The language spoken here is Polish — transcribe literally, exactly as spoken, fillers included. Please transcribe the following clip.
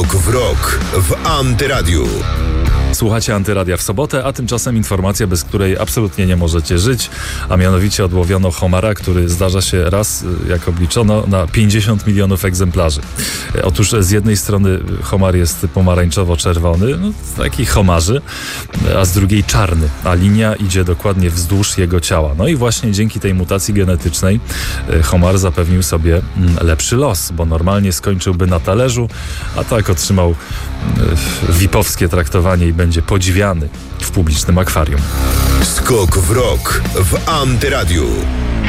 Skok w rok w Antyradiu. Słuchacie Antyradia w sobotę, a tymczasem informacja, bez której absolutnie nie możecie żyć, a mianowicie odłowiono homara, który zdarza się raz, jak obliczono, na pięćdziesiąt milionów egzemplarzy. Otóż z jednej strony homar jest pomarańczowo-czerwony, no, taki homarzy, a z drugiej czarny, a linia idzie dokładnie wzdłuż jego ciała. No i właśnie dzięki tej mutacji genetycznej homar zapewnił sobie lepszy los, bo normalnie skończyłby na talerzu, a tak otrzymał vipowskie traktowanie i będzie podziwiany w publicznym akwarium. Skok w rok w Antyradiu.